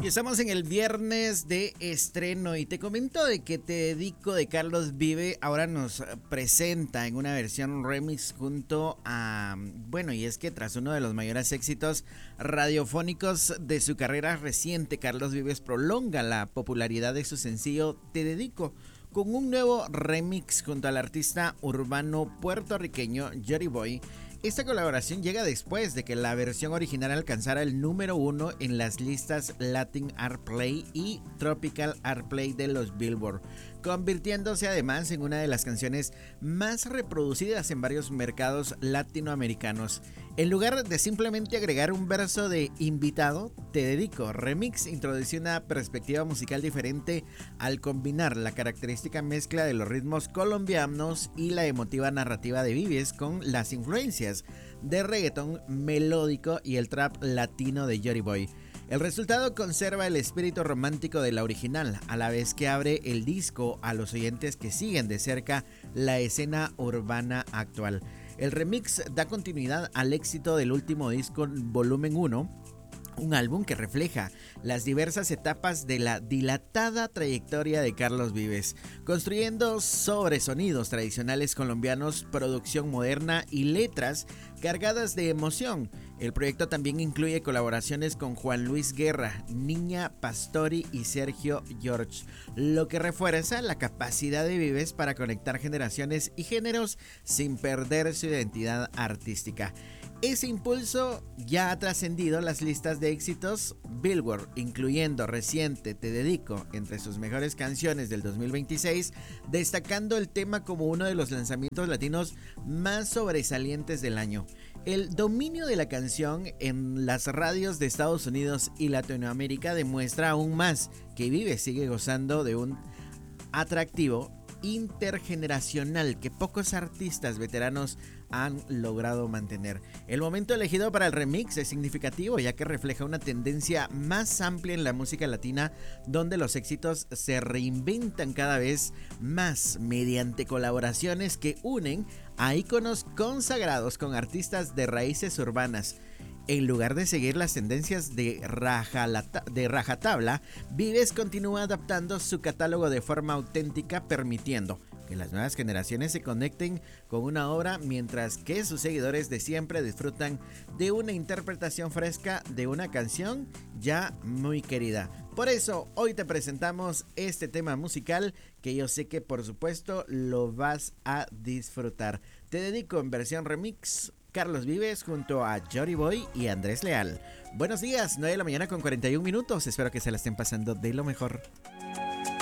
estamos en el viernes de estreno y te comento de que Te Dedico de Carlos Vive ahora nos presenta en una versión remix junto a, bueno, y es que tras uno de los mayores éxitos radiofónicos de su carrera reciente, Carlos Vives prolonga la popularidad de su sencillo Te Dedico con un nuevo remix junto al artista urbano puertorriqueño Jory Boy. Esta colaboración llega después de que la versión original alcanzara el número 1 en las listas Latin Airplay y Tropical Airplay de los Billboard, convirtiéndose además en una de las canciones más reproducidas en varios mercados latinoamericanos. En lugar de simplemente agregar un verso de invitado, Te Dedico remix introduce una perspectiva musical diferente al combinar la característica mezcla de los ritmos colombianos y la emotiva narrativa de Vives con las influencias de reggaetón melódico y el trap latino de Jory Boy. El resultado conserva el espíritu romántico de la original, a la vez que abre el disco a los oyentes que siguen de cerca la escena urbana actual. El remix da continuidad al éxito del último disco Volumen 1, un álbum que refleja las diversas etapas de la dilatada trayectoria de Carlos Vives, construyendo sobre sonidos tradicionales colombianos, producción moderna y letras cargadas de emoción. El proyecto también incluye colaboraciones con Juan Luis Guerra, Niña Pastori y Sergio George, lo que refuerza la capacidad de Vives para conectar generaciones y géneros sin perder su identidad artística. Ese impulso ya ha trascendido las listas de éxitos Billboard, incluyendo reciente Te Dedico entre sus mejores canciones del 2026, destacando el tema como uno de los lanzamientos latinos más sobresalientes del año. El dominio de la canción en las radios de Estados Unidos y Latinoamérica demuestra aún más que Vives sigue gozando de un atractivo intergeneracional que pocos artistas veteranos han logrado mantener. El momento elegido para el remix es significativo, ya que refleja una tendencia más amplia en la música latina, donde los éxitos se reinventan cada vez más mediante colaboraciones que unen a íconos consagrados con artistas de raíces urbanas. En lugar de seguir las tendencias de rajatabla, Vives continúa adaptando su catálogo de forma auténtica, permitiendo que las nuevas generaciones se conecten con una obra, mientras que sus seguidores de siempre disfrutan de una interpretación fresca de una canción ya muy querida. Por eso hoy te presentamos este tema musical que yo sé que por supuesto lo vas a disfrutar. Te Dedico en versión remix, Carlos Vives junto a Jory Boy y Andrés Leal. Buenos días, 9 de la mañana con 41 minutos. Espero que se la estén pasando de lo mejor.